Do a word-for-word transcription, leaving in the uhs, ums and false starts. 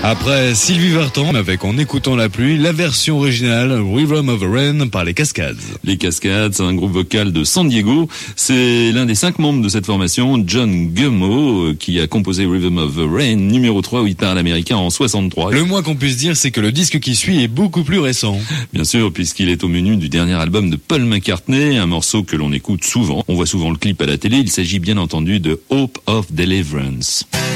Après Sylvie Vartan avec En écoutant la pluie, la version originale Rhythm of the Rain par les Cascades. Les Cascades, c'est un groupe vocal de San Diego. C'est l'un des cinq membres de cette formation, John Gummo, qui a composé Rhythm of the Rain, numéro trois, où il parle américain en soixante-trois. Le moins qu'on puisse dire, c'est que le disque qui suit est beaucoup plus récent. Bien sûr, puisqu'il est au menu du dernier album de Paul McCartney, un morceau que l'on écoute souvent. On voit souvent le clip à la télé. Il s'agit bien entendu de Hope of Deliverance.